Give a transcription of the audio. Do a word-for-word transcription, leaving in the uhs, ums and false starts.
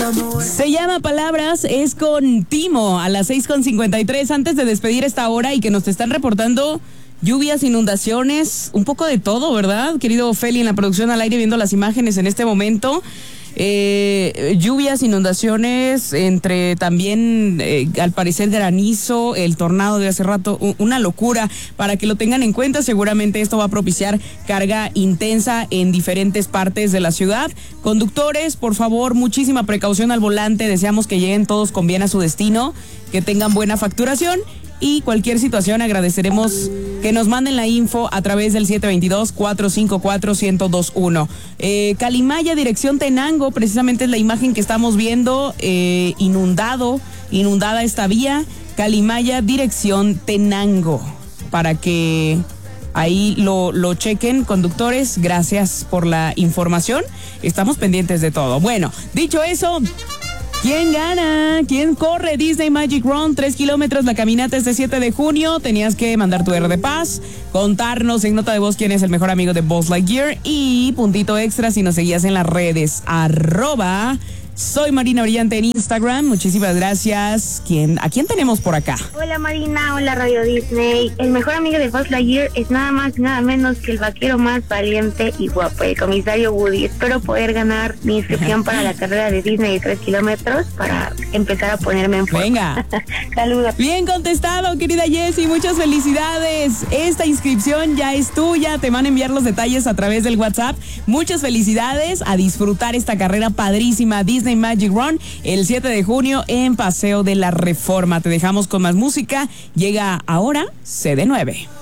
Se llama Palabras, es con Timo a las seis con cincuenta y tres. Antes de despedir esta hora y que nos están reportando lluvias, inundaciones, un poco de todo, ¿verdad? Querido Feli, en la producción al aire, viendo las imágenes en este momento. Eh, lluvias, inundaciones, entre también, eh, al parecer, granizo, el tornado de hace rato, una locura. Para que lo tengan en cuenta, seguramente esto va a propiciar carga intensa en diferentes partes de la ciudad. Conductores, por favor, muchísima precaución al volante. Deseamos que lleguen todos con bien a su destino, que tengan buena facturación. Y cualquier situación agradeceremos que nos manden la info a través del siete dos dos, cuatro cinco cuatro, uno cero dos uno. Eh, Calimaya, dirección Tenango, precisamente es la imagen que estamos viendo, eh, inundado, inundada esta vía. Calimaya, dirección Tenango, para que ahí lo, lo chequen, conductores. Gracias por la información, estamos pendientes de todo. Bueno, dicho eso, ¿quién gana? ¿Quién corre Disney Magic Run? Tres kilómetros, la caminata este siete de junio. Tenías que mandar tu R de paz, contarnos en nota de voz quién es el mejor amigo de Buzz Lightyear y puntito extra si nos seguías en las redes. Arroba Soy Marina Brillante en Instagram. Muchísimas gracias. ¿Quién, ¿A quién tenemos por acá? Hola Marina, hola Radio Disney. El mejor amigo de Buzz Lightyear es nada más y nada menos que el vaquero más valiente y guapo, el comisario Woody. Espero poder ganar mi inscripción para la carrera de Disney de tres kilómetros para empezar a ponerme en forma. Venga. Saludos. Bien contestado, querida Jessie. Muchas felicidades. Esta inscripción ya es tuya. Te van a enviar los detalles a través del WhatsApp. Muchas felicidades. A disfrutar esta carrera padrísima Disney Magic Run el siete de junio en Paseo de la Reforma. Te dejamos con más música. Llega ahora C D nueve.